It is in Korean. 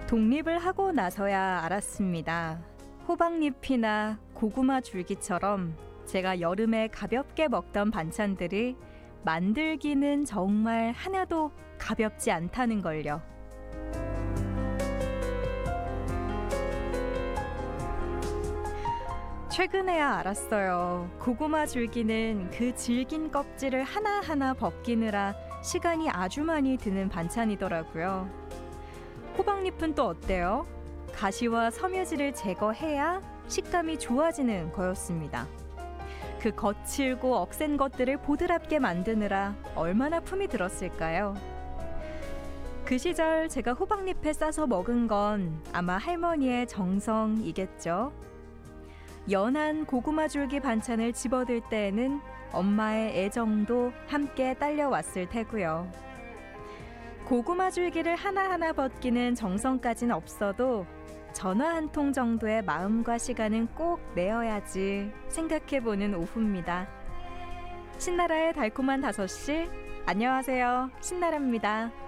독립을 하고 나서야 알았습니다. 호박잎이나 고구마 줄기처럼 제가 여름에 가볍게 먹던 반찬들이 만들기는 정말 하나도 가볍지 않다는 걸요. 최근에야 알았어요. 고구마 줄기는 그 질긴 껍질을 하나하나 벗기느라 시간이 아주 많이 드는 반찬이더라고요. 호박잎은 또 어때요? 가시와 섬유질을 제거해야 식감이 좋아지는 거였습니다. 그 거칠고 억센 것들을 보드랍게 만드느라 얼마나 품이 들었을까요? 그 시절 제가 호박잎에 싸서 먹은 건 아마 할머니의 정성이겠죠. 연한 고구마 줄기 반찬을 집어들 때에는 엄마의 애정도 함께 딸려왔을 테고요. 고구마 줄기를 하나하나 벗기는 정성까진 없어도 전화 한 통 정도의 마음과 시간은 꼭 내어야지 생각해보는 오후입니다. 신나라의 달콤한 5시, 안녕하세요. 신나라입니다.